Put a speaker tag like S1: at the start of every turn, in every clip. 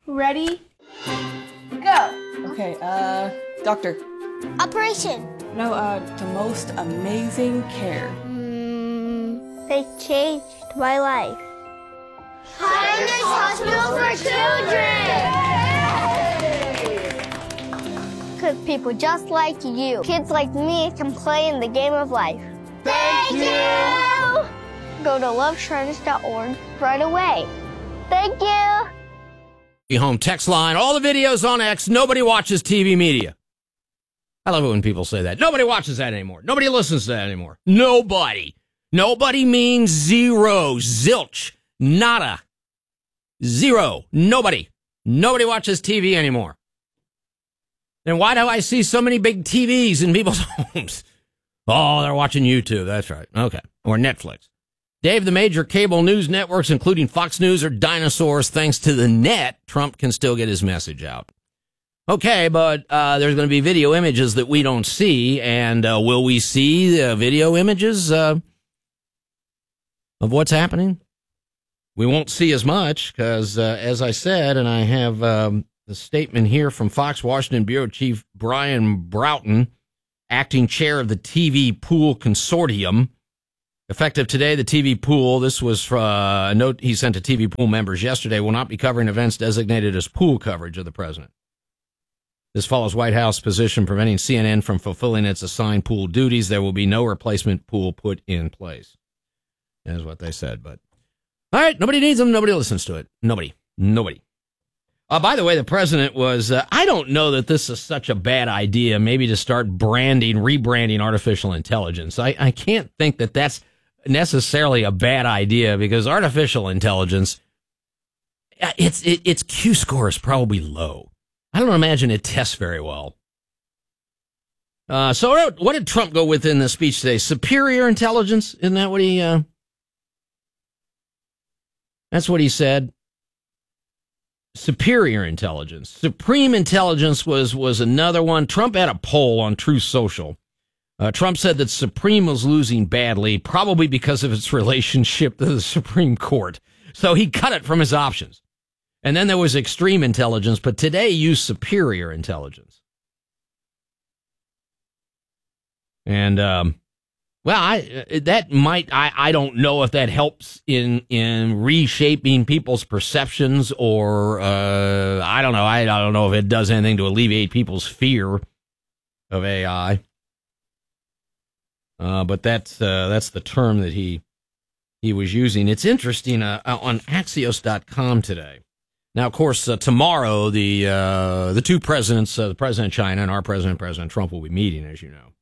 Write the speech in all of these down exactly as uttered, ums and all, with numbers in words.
S1: Ready? Go.
S2: Okay, uh, doctor.
S3: Operation.
S2: No, uh, the most amazing care.
S3: Mm, they changed my life.
S4: Highness Hospital for Children!
S3: Because people just like you, kids like me, can play in the game of life.
S4: Thank you!
S3: Go to love shriners dot org right away. Thank you!
S5: Home text line, all the videos on X, nobody watches T V media. I love it when people say that. Nobody watches that anymore. Nobody listens to that anymore. Nobody. Nobody means zero. Zilch. Nada. Zero. Nobody. Nobody watches T V anymore. Then why do I see so many big T Vs in people's homes? Oh, they're watching YouTube. That's right. Okay. Or Netflix. Dave, the major cable news networks, including Fox News, are dinosaurs. Thanks to the net, Trump can still get his message out. Okay, but uh, there's going to be video images that we don't see, and uh, will we see the video images uh, of what's happening? We won't see as much because, uh, as I said, and I have um, the statement here from Fox Washington Bureau Chief Brian Broughton, acting chair of the T V Pool Consortium. Effective today, the T V Pool, this was uh, a note he sent to T V Pool members yesterday, will not be covering events designated as pool coverage of the president. This follows White House position preventing C N N from fulfilling its assigned pool duties. There will be no replacement pool put in place. That is what they said. But all right, nobody needs them. Nobody listens to it. Nobody. Nobody. Uh, by the way, the president was, uh, I don't know that this is such a bad idea, maybe to start branding, rebranding artificial intelligence. I, I can't think that that's necessarily a bad idea because artificial intelligence, its it, its Q score is probably low. I don't imagine it tests very well. Uh, so what did Trump go with in the speech today? Superior intelligence? Isn't that what he, uh, that's what he said. Superior intelligence. Supreme intelligence was, was another one. Trump had a poll on Truth Social. Uh, Trump said that Supreme was losing badly, probably because of its relationship to the Supreme Court. So he cut it from his options. And then there was extreme intelligence, but today used superior intelligence. And, um, well, I, that might, I, I don't know if that helps in, in reshaping people's perceptions or, uh, I don't know. I, I don't know if it does anything to alleviate people's fear of A I. Uh, but that's, uh, that's the term that he, he was using. It's interesting, uh, on Axios dot com today. Now, of course, uh, tomorrow, the, uh, the two presidents, uh, the president of China and our president, President Trump, will be meeting, as you know.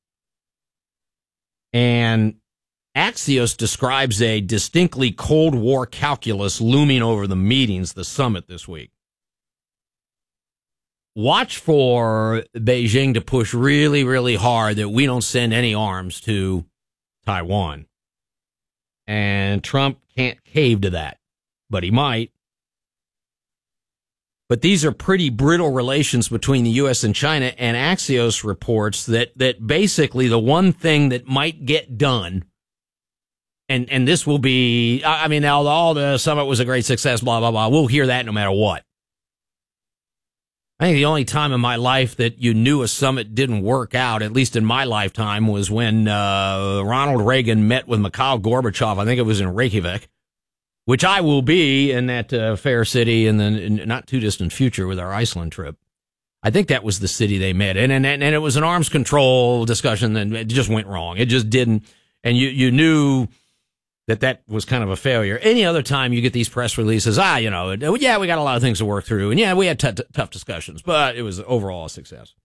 S5: And Axios describes a distinctly Cold War calculus looming over the meetings, the summit this week. Watch for Beijing to push really, really hard that we don't send any arms to Taiwan. And Trump can't cave to that, but he might. But these are pretty brittle relations between the U S and China, and Axios reports that, that basically the one thing that might get done, and, and this will be, I mean, all, all the summit was a great success, blah, blah, blah. We'll hear that no matter what. I think the only time in my life that you knew a summit didn't work out, at least in my lifetime, was when uh, Ronald Reagan met with Mikhail Gorbachev. I think it was in Reykjavik, which I will be in that uh, fair city in the in not too distant future with our Iceland trip. I think that was the city they met in, and, and, and it was an arms control discussion, and it just went wrong. It just didn't, and you, you knew that that was kind of a failure. Any other time you get these press releases, ah, you know, yeah, we got a lot of things to work through, and yeah, we had t- t- tough discussions, but it was overall a success.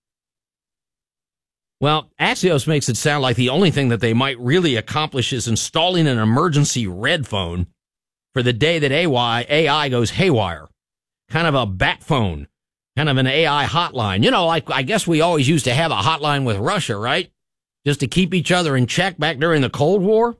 S5: Well, Axios makes it sound like the only thing that they might really accomplish is installing an emergency red phone for the day that A I goes haywire. Kind of a bat phone, kind of an A I hotline. You know, like I guess we always used to have a hotline with Russia, right? Just to keep each other in check back during the Cold War.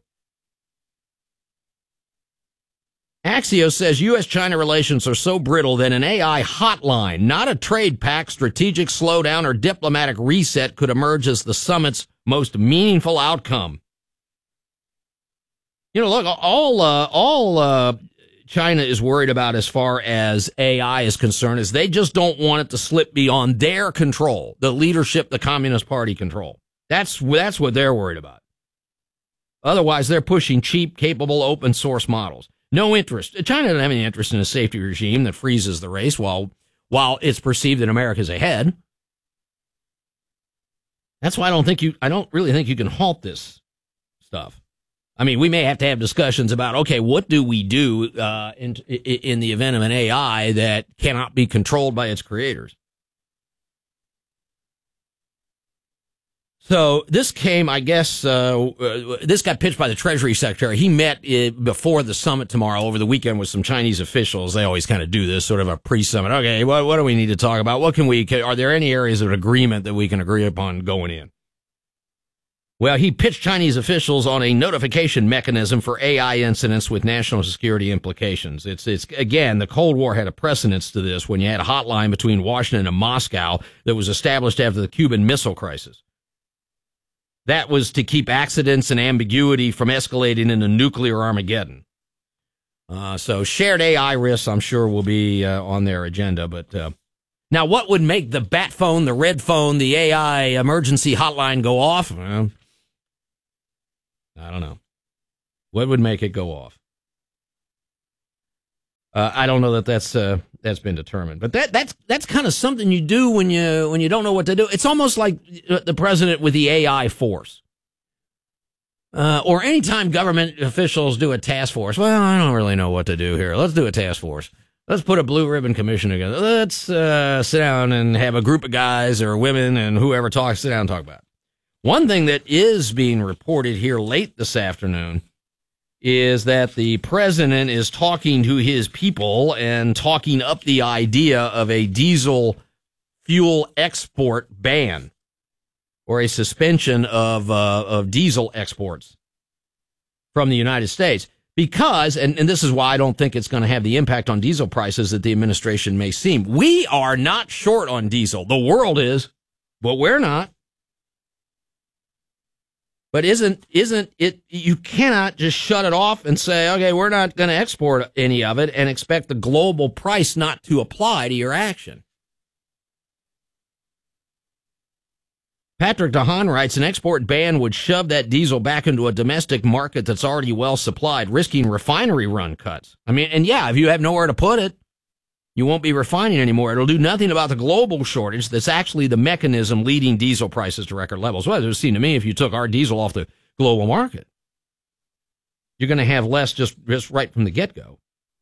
S5: Axios says U S China relations are so brittle that an A I hotline, not a trade pact, strategic slowdown, or diplomatic reset could emerge as the summit's most meaningful outcome. You know, look, all uh, all uh, China is worried about as far as A I is concerned is they just don't want it to slip beyond their control, the leadership, the Communist Party control. That's that's what they're worried about. Otherwise, they're pushing cheap, capable, open source models. No interest. China doesn't have any interest in a safety regime that freezes the race while while it's perceived that America's ahead. That's why I don't think you. I don't really think you can halt this stuff. I mean, we may have to have discussions about, okay, what do we do uh, in in the event of an A I that cannot be controlled by its creators? So this came, I guess, uh, uh, this got pitched by the Treasury Secretary. He met uh, before the summit tomorrow over the weekend with some Chinese officials. They always kind of do this, sort of a pre-summit. Okay, what, what do we need to talk about? What can we, are there any areas of agreement that we can agree upon going in? Well, he pitched Chinese officials on a notification mechanism for A I incidents with national security implications. It's, it's again, the Cold War had a precedence to this when you had a hotline between Washington and Moscow that was established after the Cuban Missile Crisis. That was to keep accidents and ambiguity from escalating into nuclear Armageddon. Uh, so shared A I risks, I'm sure, will be uh, on their agenda. But uh, now, what would make the bat phone, the red phone, the A I emergency hotline go off? Well, I don't know. What would make it go off? Uh, I don't know that that's uh, that's been determined, but that that's that's kind of something you do when you when you don't know what to do. It's almost like the president with the A I force, uh, or anytime government officials do a task force. Well, I don't really know what to do here. Let's do a task force. Let's put a blue ribbon commission together. Let's uh, sit down and have a group of guys or women and whoever talks sit down and talk about it. One thing that is being reported here late this afternoon is that the president is talking to his people and talking up the idea of a diesel fuel export ban or a suspension of uh, of diesel exports from the United States. Because, and, and this is why I don't think it's going to have the impact on diesel prices that the administration may seem. We are not short on diesel. The world is, but we're not. But isn't isn't it? You cannot just shut it off and say, okay, we're not going to export any of it and expect the global price not to apply to your action. Patrick DeHaan writes, an export ban would shove that diesel back into a domestic market that's already well supplied, risking refinery run cuts. I mean, and yeah, if you have nowhere to put it, you won't be refining anymore. It'll do nothing about the global shortage that's actually the mechanism leading diesel prices to record levels. Well, it would seem to me if you took our diesel off the global market, you're going to have less just, just right from the get-go.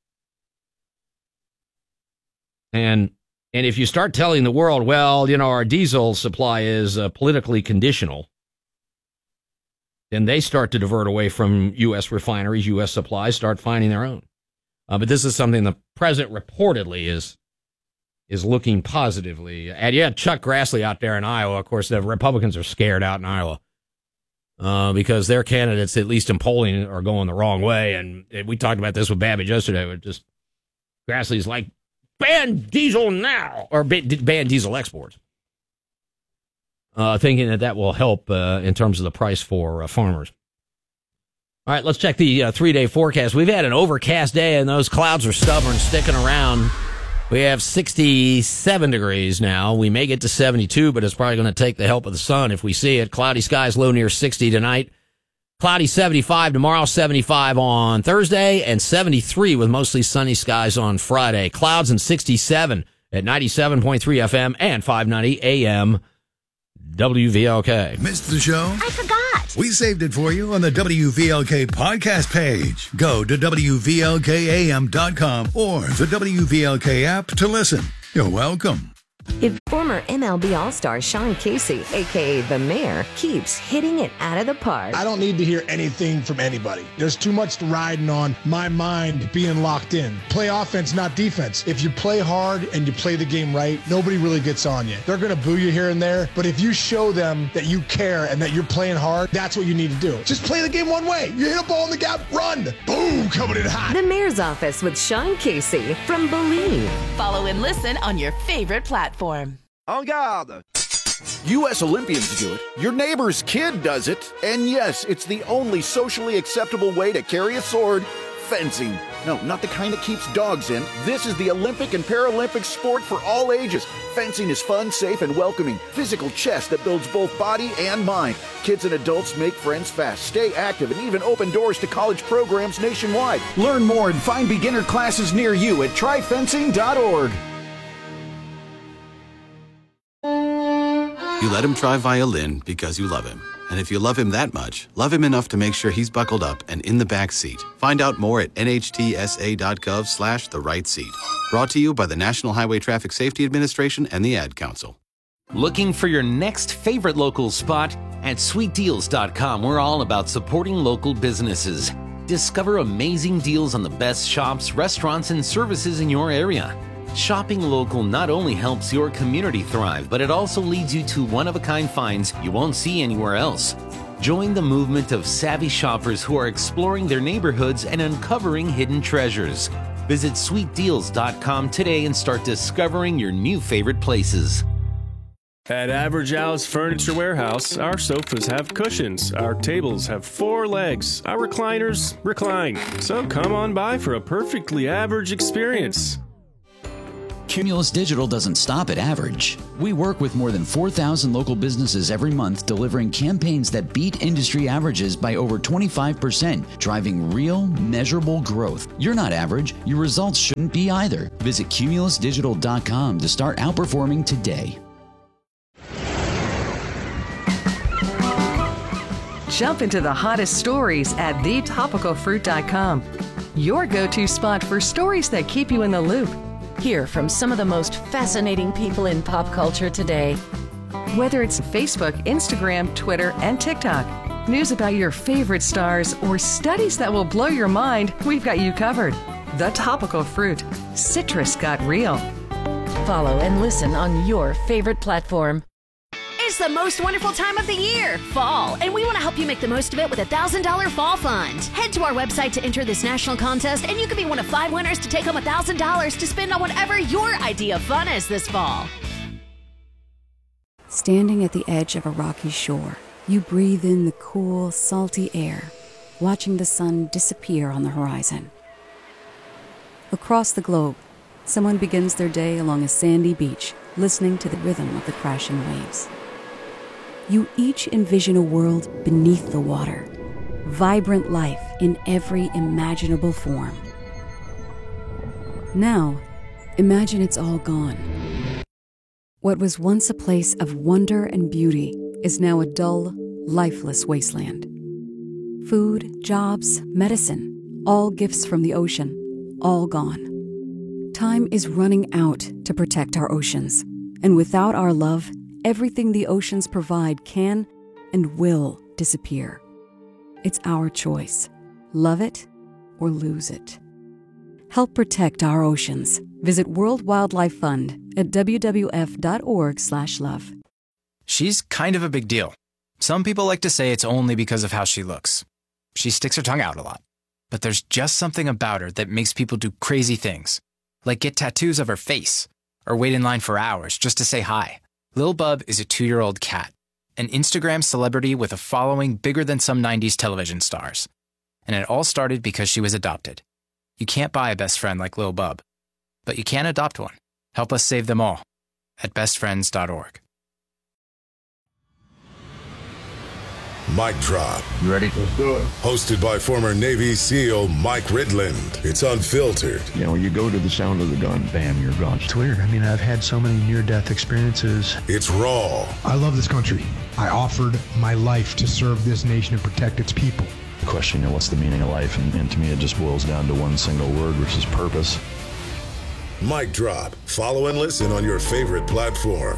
S5: And and if you start telling the world, well, you know, our diesel supply is uh, politically conditional, then they start to divert away from U S refineries, U S supplies, start finding their own. Uh, but this is something the president reportedly is is looking positively at. Yeah, Chuck Grassley out there in Iowa. Of course, the Republicans are scared out in Iowa uh, because their candidates, at least in polling, are going the wrong way. And we talked about this with Babbage yesterday. It just Grassley's like, ban diesel now, or ban diesel exports, uh, thinking that that will help uh, in terms of the price for uh, farmers. All right, let's check the uh, three-day forecast. We've had an overcast day, and those clouds are stubborn, sticking around. We have sixty-seven degrees now. We may get to seventy-two, but it's probably going to take the help of the sun if we see it. Cloudy skies, low near sixty tonight. Cloudy seventy-five tomorrow, seventy-five on Thursday, and seventy-three with mostly sunny skies on Friday. Clouds and sixty-seven at ninety-seven point three F M and five ninety A M W V L K.
S6: Missed the show?
S4: I forgot.
S6: We saved it for you on the W V L K podcast page. Go to W V L K A M dot com or the W V L K app to listen. You're welcome.
S7: If former M L B All-Star Sean Casey, a k a. The Mayor, keeps hitting it out of the park.
S8: I don't need to hear anything from anybody. There's too much riding on my mind being locked in. Play offense, not defense. If you play hard and you play the game right, nobody really gets on you. They're going to boo you here and there, but if you show them that you care and that you're playing hard, that's what you need to do. Just play the game one way. You hit a ball in the gap, run. Boom, coming in hot.
S7: The Mayor's Office with Sean Casey from Believe.
S9: Follow and listen on your favorite platform.
S10: En garde! U S Olympians do it, your neighbor's kid does it, and yes, it's the only socially acceptable way to carry a sword Fencing. No, not the kind that keeps dogs in. This is the Olympic and Paralympic sport for all ages. Fencing is fun, safe, and welcoming. Physical chess that builds both body and mind. Kids and adults make friends fast, stay active, and even open doors to college programs nationwide. Learn more and find beginner classes near you at try fencing dot org.
S11: You let him try violin because you love him. And if you love him that much, love him enough to make sure he's buckled up and in the back seat. Find out more at N H T S A dot gov slash the right seat. Brought to you by the National Highway Traffic Safety Administration and the Ad Council.
S12: Looking for your next favorite local spot? At sweet deals dot com, we're all about supporting local businesses. Discover amazing deals on the best shops, restaurants, and services in your area. Shopping local not only helps your community thrive, but it also leads you to one-of-a-kind finds you won't see anywhere else. Join the movement of savvy shoppers who are exploring their neighborhoods and uncovering hidden treasures. Visit sweet deals dot com today and start discovering your new favorite places.
S13: At Average Al's Furniture Warehouse, our sofas have cushions, our tables have four legs, our recliners recline. So come on by for a perfectly average experience.
S14: Cumulus Digital doesn't stop at average. We work with more than four thousand local businesses every month, delivering campaigns that beat industry averages by over twenty-five percent, driving real, measurable growth. You're not average. Your results shouldn't be either. Visit cumulus digital dot com to start outperforming today.
S15: Jump into the hottest stories at the topical fruit dot com. Your go-to spot for stories that keep you in the loop.
S16: Hear from some of the most fascinating people in pop culture today.
S15: Whether it's Facebook, Instagram, Twitter, and TikTok, news about your favorite stars, or studies that will blow your mind, we've got you covered. The Topical Fruit. Citrus got real.
S16: Follow and listen on your favorite platform.
S17: It's the most wonderful time of the year, fall, and we want to help you make the most of it with a one thousand dollars Fall Fund. Head to our website to enter this national contest, and you can be one of five winners to take home one thousand dollars to spend on whatever your idea of fun is this fall.
S18: Standing at the edge of a rocky shore, you breathe in the cool, salty air, watching the sun disappear on the horizon. Across the globe, someone begins their day along a sandy beach, listening to the rhythm of the crashing waves. You each envision a world beneath the water, vibrant life in every imaginable form. Now, imagine it's all gone. What was once a place of wonder and beauty is now a dull, lifeless wasteland. Food, jobs, medicine, all gifts from the ocean, all gone. Time is running out to protect our oceans, and without our love, everything the oceans provide can and will disappear. It's our choice. Love it or lose it. Help protect our oceans. Visit World Wildlife Fund at w w f dot org slash love.
S19: She's kind of a big deal. Some people like to say it's only because of how she looks. She sticks her tongue out a lot. But there's just something about her that makes people do crazy things, like get tattoos of her face or wait in line for hours just to say hi. Lil Bub is a two-year-old cat, an Instagram celebrity with a following bigger than some nineties television stars. And it all started because she was adopted. You can't buy a best friend like Lil Bub, but you can adopt one. Help us save them all at best friends dot org.
S20: Mic Drop.
S21: You ready? Let's do it.
S20: Hosted by former Navy SEAL Mike Ridland. It's unfiltered.
S21: You know, you go to the sound of the gun, bam, you're gone.
S22: It's weird. I mean, I've had so many near-death experiences.
S20: It's raw.
S8: I love this country. I offered my life to serve this nation and protect its people.
S21: The question, you know, what's the meaning of life? And, and to me, it just boils down to one single word, which is purpose.
S20: Mic Drop. Follow and listen on your favorite platform.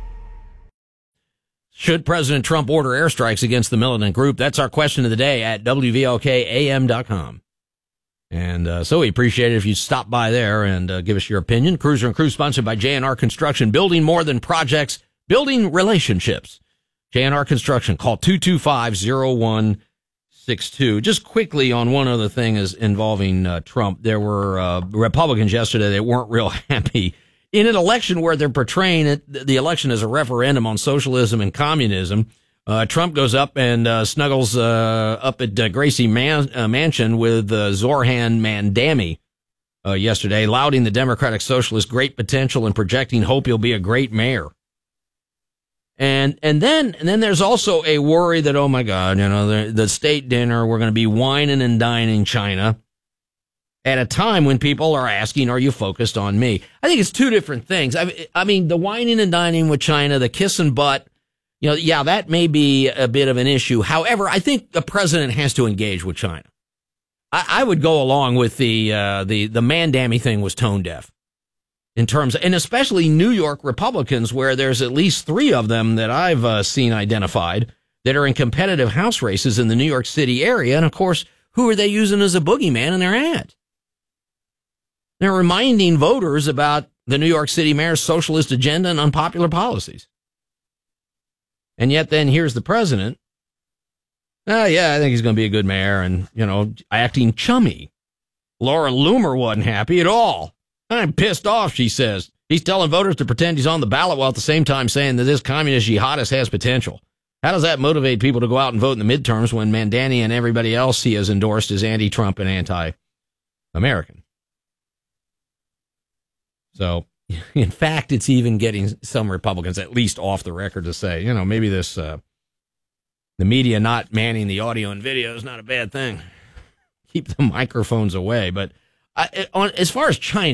S5: Should President Trump order airstrikes against the militant group? That's our question of the day at W V L K A M dot com. And uh, so we appreciate it if you stop by there and uh, give us your opinion. Cruiser and Crew sponsored by J and R Construction. Building more than projects, building relationships. J and R Construction. Call two two five, zero one six two. Just quickly on one other thing is involving uh, Trump. There were uh, Republicans yesterday that weren't real happy in an election where they're portraying it, the election as a referendum on socialism and communism. Uh, Trump goes up and uh, snuggles uh, up at uh, Gracie Man- uh, Mansion with uh, Zoran Mandami uh, yesterday, lauding the Democratic Socialist great potential and projecting hope he'll be a great mayor. And and then and then there's also a worry that, oh, my God, you know, the, the state dinner, we're going to be whining and dining China at a time when people are asking, are you focused on me? I think it's two different things. I, I mean, the whining and dining with China, the kiss and butt, you know, yeah, that may be a bit of an issue. However, I think the president has to engage with China. I, I would go along with the uh, the the Mandami thing was tone deaf in terms of, and especially New York Republicans, where there's at least three of them that I've uh, seen identified that are in competitive House races in the New York City area. And of course, who are they using as a boogeyman in their ad? They're reminding voters about the New York City mayor's socialist agenda and unpopular policies. And yet then here's the president. Oh, yeah, I think he's going to be a good mayor and, you know, acting chummy. Laura Loomer wasn't happy at all. I'm pissed off, she says. He's telling voters to pretend he's on the ballot while at the same time saying that this communist jihadist has potential. How does that motivate people to go out and vote in the midterms when Mandani and everybody else he has endorsed is anti-Trump and anti-American? So, in fact, it's even getting some Republicans at least off the record to say, you know, maybe this, uh, the media not manning the audio and video is not a bad thing. Keep the microphones away. But uh, on, as far as China,